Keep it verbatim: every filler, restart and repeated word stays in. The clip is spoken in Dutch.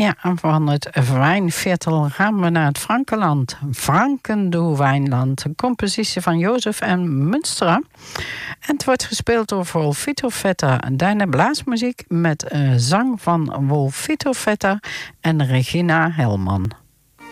Ja, en van het wijnviertel gaan we naar het Frankenland. Frankendoe-Wijnland. Een compositie van Jozef en Munstera. En het wordt gespeeld door Wolfito Vetter. Daarna blaasmuziek met uh, zang van Wolfito Vetter en Regina Helman.